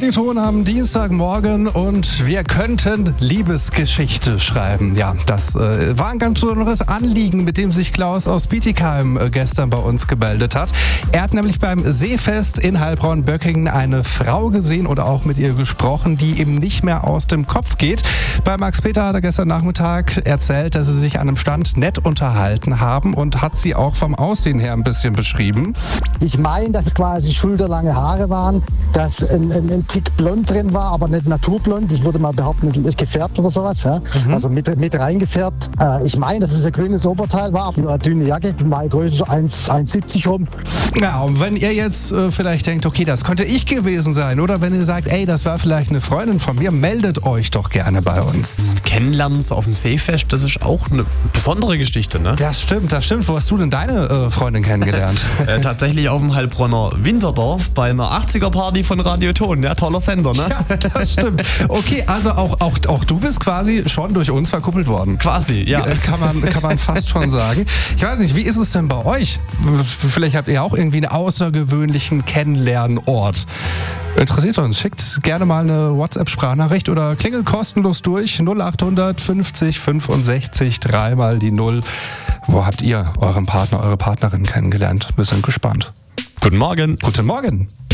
Radioton am Dienstagmorgen und wir könnten Liebesgeschichte schreiben. Ja, das war ein ganz besonderes Anliegen, mit dem sich Klaus aus Bietigheim gestern bei uns gemeldet hat. Er hat nämlich beim Seefest in Heilbronn-Böckingen eine Frau gesehen oder auch mit ihr gesprochen, die ihm nicht mehr aus dem Kopf geht. Bei Max Peter hat er gestern Nachmittag erzählt, dass sie sich an einem Stand nett unterhalten haben und hat sie auch vom Aussehen her ein bisschen beschrieben. Ich meine, dass es quasi schulterlange Haare waren, dass ein Tick blond drin war, aber nicht naturblond. Ich würde mal behaupten, nicht gefärbt oder sowas. Ja? Also mit reingefärbt. Ich meine, dass es ein grünes Oberteil war, aber eine dünne Jacke. Meine Größe so 1,70 rum. Ja, und wenn ihr jetzt vielleicht denkt, okay, das könnte ich gewesen sein, oder wenn ihr sagt, ey, das war vielleicht eine Freundin von mir, meldet euch doch gerne bei uns. Kennenlernen so auf dem Seefest, das ist auch eine besondere Geschichte, ne? Das stimmt. Wo hast du denn deine Freundin kennengelernt? Tatsächlich auf dem Heilbronner Winterdorf bei einer 80er-Party von Radioton. Ja, toller Sender, ne? Ja, das stimmt. Okay, also auch du bist quasi schon durch uns verkuppelt worden. Quasi, ja. Kann man fast schon sagen. Ich weiß nicht, wie ist es denn bei euch? Vielleicht habt ihr auch irgendwie einen außergewöhnlichen Kennenlernort. Interessiert uns, schickt gerne mal eine WhatsApp-Sprachnachricht oder klingelt kostenlos durch 0800 50 65 3 mal die 0. Wo habt ihr euren Partner, eure Partnerin kennengelernt? Wir sind gespannt. Guten Morgen. Guten Morgen.